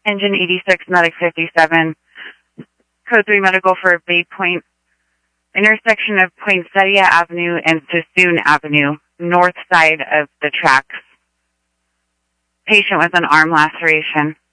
Engine 86, Medic 57, Code 3 Medical for Bay Point, intersection of Poinsettia Avenue and Sassoon Avenue, north side of the tracks. Patient with an arm laceration.